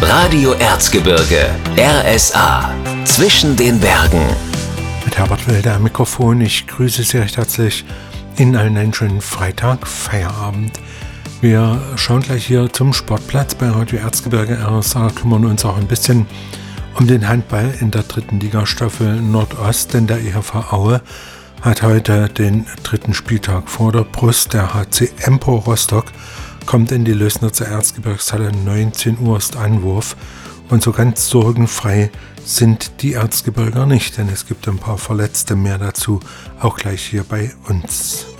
Radio Erzgebirge, RSA, zwischen den Bergen. Mit Herbert Wilde am Mikrofon. Ich grüße Sie recht herzlich in einen schönen Freitag, Feierabend. Wir schauen gleich hier zum Sportplatz bei Radio Erzgebirge RSA, kümmern uns auch ein bisschen um den Handball in der 3. Ligastaffel Nordost, denn der EHV Aue hat heute den 3. Spieltag vor der Brust. Der HC Empor Rostock kommt in die Lößnitzer Erzgebirgshalle, 19 Uhr ist Anwurf. Und so ganz sorgenfrei sind die Erzgebirger nicht, denn es gibt ein paar Verletzte, mehr dazu auch gleich hier bei uns.